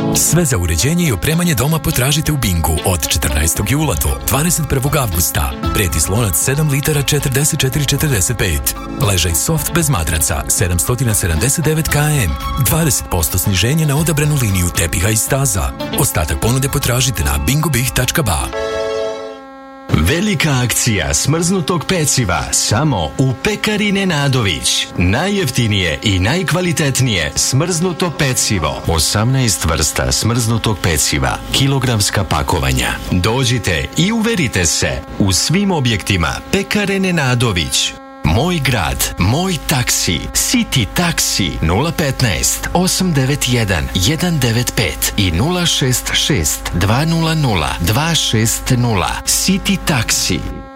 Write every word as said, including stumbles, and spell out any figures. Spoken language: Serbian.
Sve za uređenje i opremanje doma potražite u Bingu od četrnaestog jula do dvadeset prvog avgusta. Preti slonac sedam litara četrdeset četiri četrdeset pet. Ležaj soft bez madraca sedamsto sedamdeset devet kilograma. dvadeset posto sniženje na odabranu liniju tepiha i staza. Ostatak ponude potražite na bingobih tačka ba. Velika akcija smrznutog peciva samo u Pekari Nenadović. Najjeftinije i najkvalitetnije smrznuto pecivo. osamnaest vrsta smrznutog peciva, kilogramska pakovanja. Dođite i uverite se u svim objektima Pekare Nenadović. Moj grad, moj taksi, City taksi nula petnaest osam devet jedan jedan devet pet i nula šest šest dva nula nula dva šest nula. City taksi.